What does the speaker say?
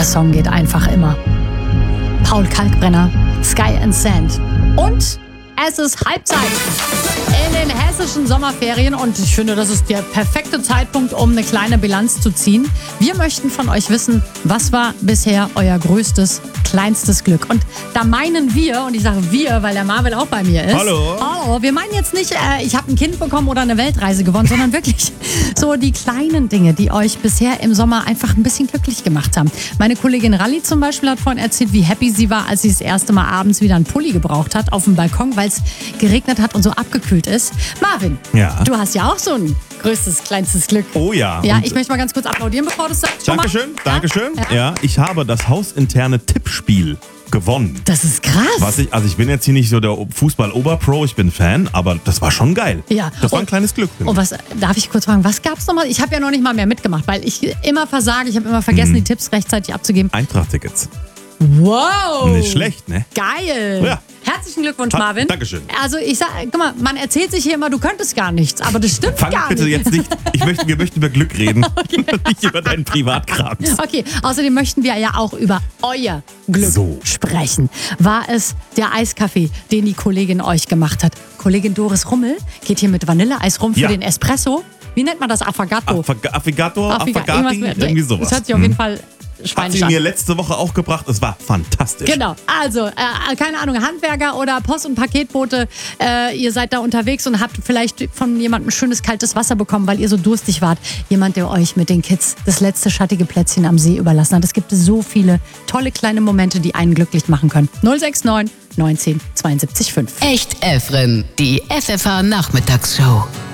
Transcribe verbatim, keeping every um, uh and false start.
Der Song geht einfach immer. Paul Kalkbrenner, Sky and Sand. Und es ist Halbzeit in den hessischen Sommerferien und ich finde, das ist der perfekte Zeitpunkt, um eine kleine Bilanz zu ziehen. Wir möchten von euch wissen, was war bisher euer größtes, kleinstes Glück? Und da meinen wir, und ich sage wir, weil der Marvin auch bei mir ist. Hallo. Hallo. Wir meinen jetzt nicht, äh, ich habe ein Kind bekommen oder eine Weltreise gewonnen, sondern wirklich so die kleinen Dinge, die euch bisher im Sommer einfach ein bisschen glücklich gemacht haben. Meine Kollegin Ralli zum Beispiel hat vorhin erzählt, wie happy sie war, als sie das erste Mal abends wieder einen Pulli gebraucht hat auf dem Balkon, weil es geregnet hat und so abgekühlt ist. Marvin, Ja. du hast ja auch so ein größtes, kleinstes Glück. Oh ja. Ja, Und ich möchte mal ganz kurz applaudieren, bevor du es sagst. Schon mal? Dankeschön, Dankeschön. Ja? Ja, ich habe das hausinterne Tippspiel gewonnen. Das ist krass. Was ich, also ich bin jetzt hier nicht so der Fußball-Oberpro, ich bin Fan, aber das war schon geil. Ja. Das war ein Und- kleines Glück. finde Und was, darf ich kurz fragen, was gab's nochmal? Ich habe ja noch nicht mal mehr mitgemacht, weil ich immer versage, ich habe immer vergessen, Mhm. die Tipps rechtzeitig abzugeben. ich. Eintracht-Tickets. Wow! Nicht schlecht, ne? Geil! Ja. Herzlichen Glückwunsch, Ha- Marvin. Dankeschön. Also ich sag, guck mal, man erzählt sich hier immer, du könntest gar nichts, aber das stimmt Fang gar bitte nicht. jetzt nicht. Ich möchte, wir möchten über Glück reden, nicht über deinen Privatkrams. Okay, außerdem möchten wir ja auch über euer Glück So. sprechen. War es der Eiskaffee, den die Kollegin euch gemacht hat? Kollegin Doris Rummel geht hier mit Vanilleeis rum für Ja. den Espresso. Wie nennt man das? Affogato? Affag- Affigato, Affiga- Affagati, irgendwas mit- irgendwie sowas. Das hört sich auf jeden Fall Hat spanisch sie an. mir letzte Woche auch gebracht. Es war fantastisch. Genau, also, äh, keine Ahnung, Handwerker oder Post- und Paketboote, äh, ihr seid da unterwegs und habt vielleicht von jemandem schönes kaltes Wasser bekommen, weil ihr so durstig wart. Jemand, der euch mit den Kids das letzte schattige Plätzchen am See überlassen hat. Es gibt so viele tolle kleine Momente, die einen glücklich machen können. null sechs neun neunzehn zweiundsiebzig fünf. Echt Efren, die F F H Nachmittagsshow.